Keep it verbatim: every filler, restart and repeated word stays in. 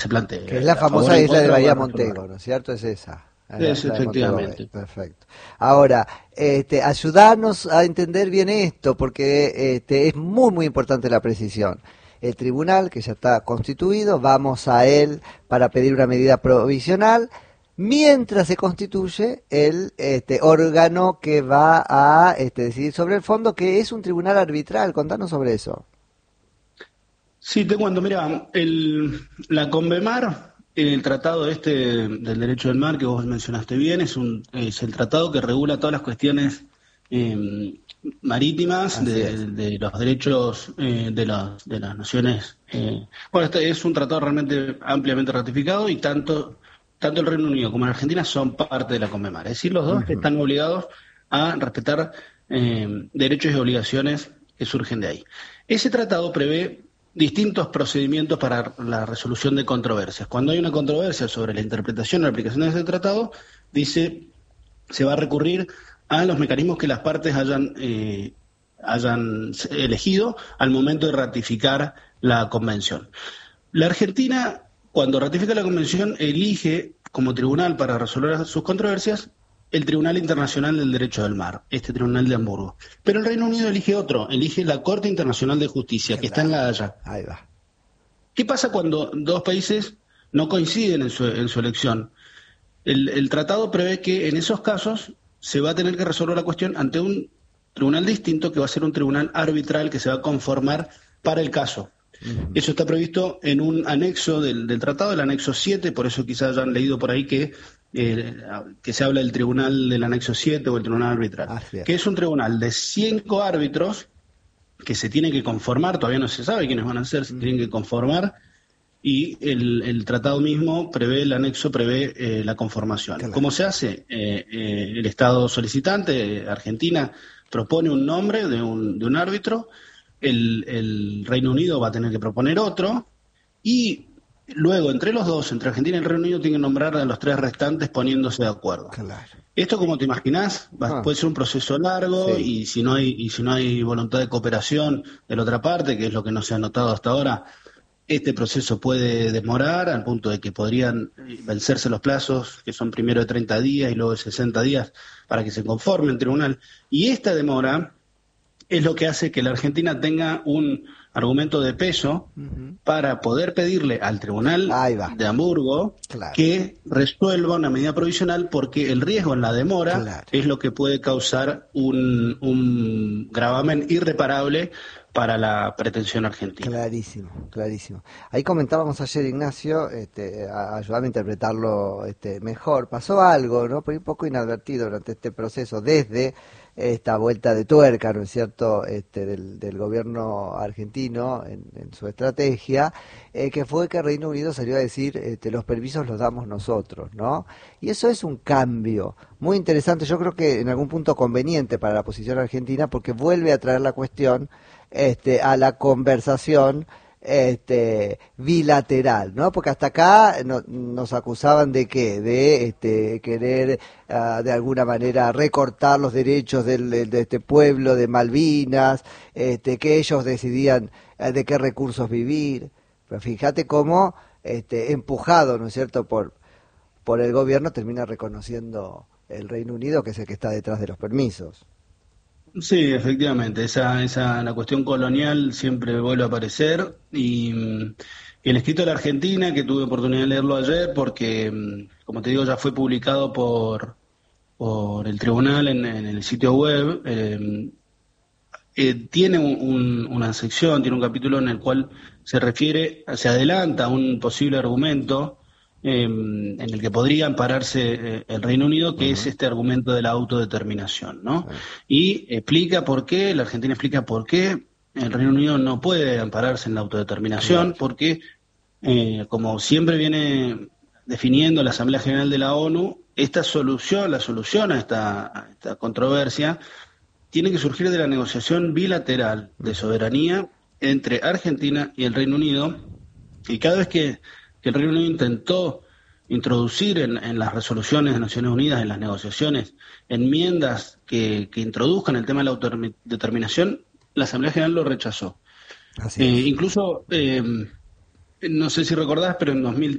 se plantee. Que es la famosa isla de Bahía Montego, ¿no es cierto? Es esa. Es, efectivamente. Perfecto. Ahora, este, ayudarnos a entender bien esto, porque este, es muy, muy importante la precisión. El tribunal, que ya está constituido, vamos a él para pedir una medida provisional, mientras se constituye el este, órgano que va a este, decidir sobre el fondo, que es un tribunal arbitral. Contanos sobre eso. Sí, te cuento, mira, el, la Convemar, el tratado este del derecho del mar que vos mencionaste bien, es, un, es el tratado que regula todas las cuestiones eh, marítimas de, de los derechos eh, de, las, de las naciones. Eh. Bueno, este es un tratado realmente ampliamente ratificado y tanto, tanto el Reino Unido como la Argentina son parte de la Convemar. Es decir, los dos uh-huh. están obligados a respetar eh, derechos y obligaciones que surgen de ahí. Ese tratado prevé distintos procedimientos para la resolución de controversias. Cuando hay una controversia sobre la interpretación o la aplicación de ese tratado, dice, se va a recurrir a los mecanismos que las partes hayan, eh, hayan elegido al momento de ratificar la convención. La Argentina, cuando ratifica la convención, elige como tribunal para resolver sus controversias el Tribunal Internacional del Derecho del Mar, este tribunal de Hamburgo. Pero el Reino Unido elige otro, elige la Corte Internacional de Justicia, que está en La Haya. Ahí va. ¿Qué pasa cuando dos países no coinciden en su, en su elección? El, el tratado prevé que en esos casos se va a tener que resolver la cuestión ante un tribunal distinto, que va a ser un tribunal arbitral que se va a conformar para el caso. Uh-huh. Eso está previsto en un anexo del, del tratado, el anexo siete, por eso quizás hayan leído por ahí que Eh, que se habla del tribunal del anexo siete o el tribunal arbitral, ah, que es un tribunal de cinco árbitros que se tienen que conformar, todavía no se sabe quiénes van a ser, se mm. tienen que conformar, y el, el tratado mismo prevé, el anexo prevé eh, la conformación. Claro. ¿Cómo se hace? Eh, eh, el Estado solicitante, Argentina, propone un nombre de un, de un árbitro, el, el Reino Unido va a tener que proponer otro, y luego, entre los dos, entre Argentina y el Reino Unido, tienen que nombrar a los tres restantes poniéndose de acuerdo. Claro. Esto, como te imaginás, va, ah. puede ser un proceso largo sí. y si no hay y si no hay voluntad de cooperación de la otra parte, que es lo que no se ha notado hasta ahora, este proceso puede demorar al punto de que podrían vencerse los plazos, que son primero de treinta días y luego de sesenta días, para que se conforme el tribunal. Y esta demora es lo que hace que la Argentina tenga un argumento de peso uh-huh. para poder pedirle al Tribunal de Hamburgo claro. que resuelva una medida provisional, porque el riesgo en la demora claro. es lo que puede causar un, un gravamen irreparable para la pretensión argentina. Clarísimo, clarísimo. Ahí comentábamos ayer, Ignacio, este, a, ayudarme a interpretarlo este, mejor. Pasó algo, ¿no? Pero un poco inadvertido durante este proceso, desde esta vuelta de tuerca, ¿no es cierto?, este, del, del gobierno argentino en, en su estrategia, eh, que fue que Reino Unido salió a decir, este, los permisos los damos nosotros, ¿no? Y eso es un cambio muy interesante, yo creo que en algún punto conveniente para la posición argentina, porque vuelve a traer la cuestión este, a la conversación este bilateral, ¿no? Porque hasta acá no, nos acusaban de qué, de este querer uh, de alguna manera recortar los derechos del, de este pueblo de Malvinas, este que ellos decidían uh, de qué recursos vivir. Pero fíjate cómo este empujado, ¿no es cierto?, por por el gobierno, termina reconociendo el Reino Unido, que es el que está detrás de los permisos. Sí, efectivamente, esa, esa la cuestión colonial siempre vuelve a aparecer, y, y el escrito de la Argentina, que tuve oportunidad de leerlo ayer, porque, como te digo, ya fue publicado por, por el tribunal en, en el sitio web, eh, eh, tiene un, un, una sección, tiene un capítulo en el cual se refiere, se adelanta un posible argumento Eh, en el que podría ampararse eh, el Reino Unido, que uh-huh. es este argumento de la autodeterminación, ¿no? Uh-huh. Y explica por qué, la Argentina explica por qué el Reino Unido no puede ampararse en la autodeterminación, uh-huh. porque, eh, como siempre viene definiendo la Asamblea General de la ONU, esta solución, la solución a esta, a esta controversia, tiene que surgir de la negociación bilateral de soberanía entre Argentina y el Reino Unido, y cada vez que que el Reino Unido intentó introducir en, en las resoluciones de Naciones Unidas, en las negociaciones, enmiendas que, que introduzcan el tema de la autodeterminación, la Asamblea General lo rechazó. Así eh, incluso eh, no sé si recordás, pero en dos mil